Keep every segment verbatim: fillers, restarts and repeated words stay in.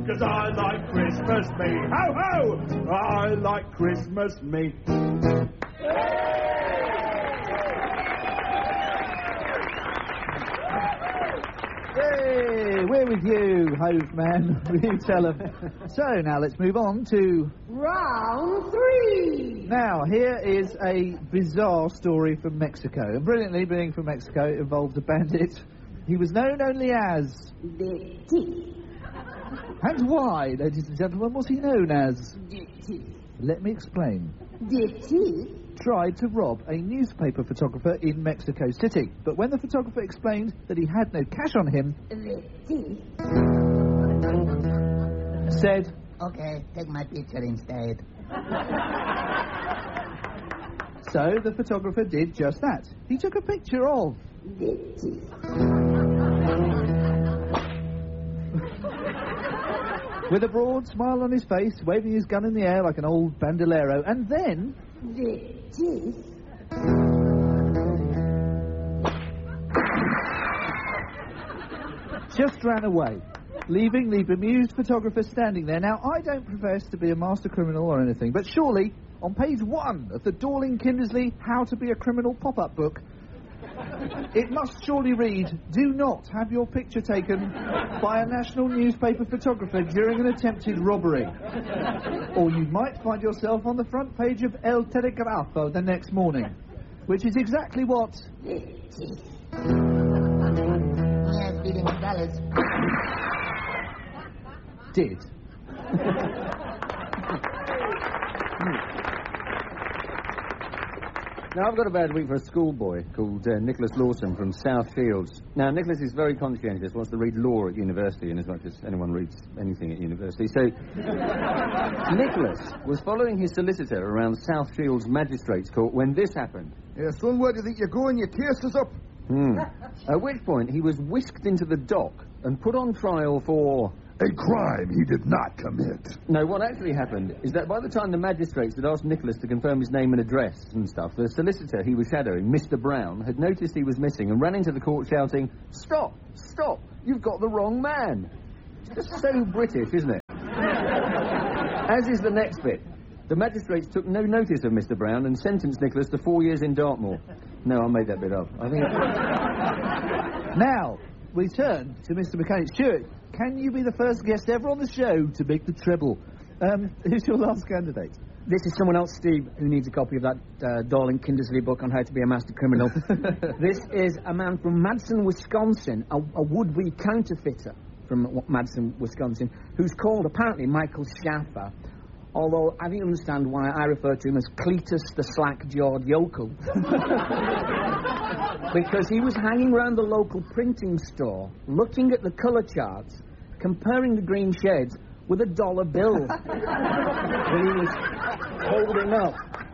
'cause I like Christmas me. Ho, ho! I like Christmas me. Hey, we're with you, Hove Man. You tell them. So, now let's move on to... Round three! Now, here is a bizarre story from Mexico. And brilliantly, being from Mexico, it involves a bandit. He was known only as... The Thief. And why, ladies and gentlemen, was he known as... The Thief. Let me explain. The Thief tried to rob a newspaper photographer in Mexico City. But when the photographer explained that he had no cash on him... The Thief said... Okay, take my picture instead. So the photographer did just that. He took a picture of... The Thief. With a broad smile on his face, waving his gun in the air like an old bandolero, and then... The Thief just ran away, leaving the bemused photographer standing there. Now, I don't profess to be a master criminal or anything, but surely, on page one of the Dorling Kindersley How to Be a Criminal pop-up book, it must surely read, do not have your picture taken by a national newspaper photographer during an attempted robbery. Or you might find yourself on the front page of El Telegrafo the next morning. Which is exactly what... The Thief. Yes, billion dollars. did. Now, I've got a bad week for a schoolboy called uh, Nicholas Lawson from South Shields. Now, Nicholas is very conscientious, wants to read law at university, in as much as anyone reads anything at university. So, Nicholas was following his solicitor around South Shields Magistrates Court when this happened. Yeah, son, where do you think you're going? Your case is up. Hmm. At which point, he was whisked into the dock and put on trial for... a crime he did not commit. No, what actually happened is that by the time the magistrates had asked Nicholas to confirm his name and address and stuff, the solicitor he was shadowing, Mister Brown, had noticed he was missing and ran into the court shouting, "Stop! Stop! You've got the wrong man!" It's just so British, isn't it? As is the next bit. The magistrates took no notice of Mister Brown and sentenced Nicholas to four years in Dartmoor. No, I made that bit up. I think... Now, we turn to Mister Mechanic. Stuart, can you be the first guest ever on the show to make the treble? Um, who's your last candidate? This is someone else, Steve, who needs a copy of that uh, Dorling Kindersley book on how to be a master criminal. This is a man from Madison, Wisconsin, a, a would-be counterfeiter from Madison, Wisconsin, who's called, apparently, Michael Schaffer, although I don't understand why I refer to him as Cletus the slack-jawed yokel. Because he was hanging around the local printing store, looking at the colour charts, comparing the green shades with a dollar bill that he was holding up.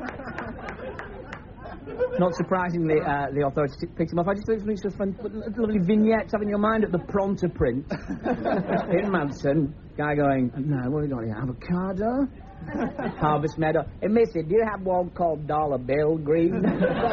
Not surprisingly, uh, the authorities picked him up. I just think it's just fun, lovely vignettes having your mind at the Pronto print in Madison. Guy going, "No, what have you got here? Avocado? Harvest Meadow. Hey, missy, do you have one called Dollar Bill Green?"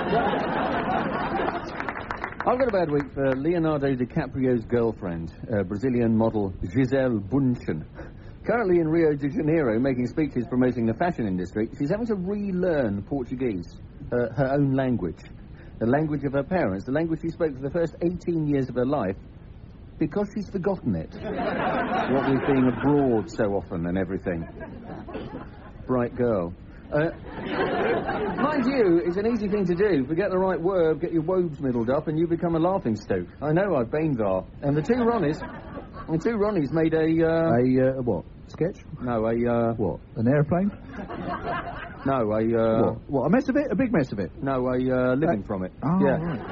I've got a bad week for Leonardo DiCaprio's girlfriend, uh, Brazilian model Gisele Bündchen. Currently in Rio de Janeiro, making speeches promoting the fashion industry, she's having to relearn Portuguese, uh, her own language, the language of her parents, the language she spoke for the first eighteen years of her life, because she's forgotten it. What with being abroad so often and everything. Bright girl. Uh, mind you, it's an easy thing to do. Forget the right word, get your wobes middled up, and you become a laughingstock. I know, I've been there. And the two Ronnies, the two Ronnies made a, uh... A, uh, what? Sketch? No, a, uh... What? An aeroplane? No, a, uh... What? What, a mess of it? A big mess of it? No, a, uh, living uh, from it. Oh, yeah. Right.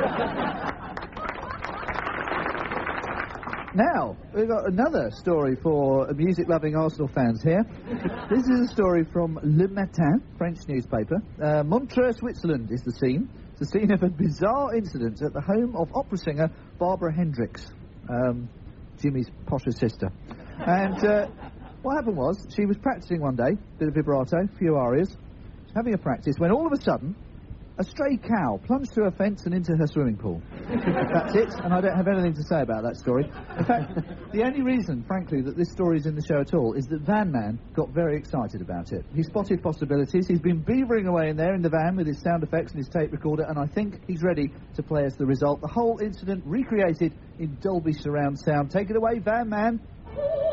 Now, we've got another story for music-loving Arsenal fans here. This is a story from Le Matin, French newspaper. Uh, Montreux, Switzerland is the scene. It's the scene of a bizarre incident at the home of opera singer Barbara Hendricks, um, Jimmy's posher sister. And uh, what happened was, she was practising one day, bit of vibrato, few arias, having a practice, when all of a sudden, A stray cow plunged through a fence and into her swimming pool. That's it, and I don't have anything to say about that story. In fact, the only reason, frankly, that this story is in the show at all is that Van Man got very excited about it. He spotted possibilities. He's been beavering away in there in the van with his sound effects and his tape recorder, and I think he's ready to play us the result. The whole incident recreated in Dolby surround sound. Take it away, Van Man.